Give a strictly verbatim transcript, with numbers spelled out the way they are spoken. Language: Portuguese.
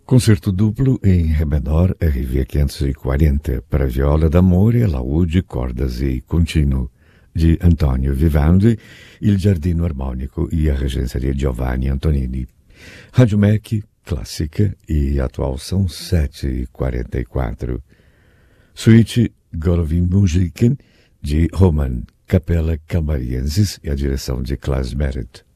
Concerto duplo em Ré menor R V quinhentos e quarenta para viola d'amore, laúde, cordas e contínuo de Antonio Vivaldi, Il Giardino Armonico e a regência de Giovanni Antonini. Rádio M E C, clássica e atual são sete e quarenta e quatro. Suite Golovin-Mujiken de Roman Capella Camariensis e a direção de Klaus Merritt.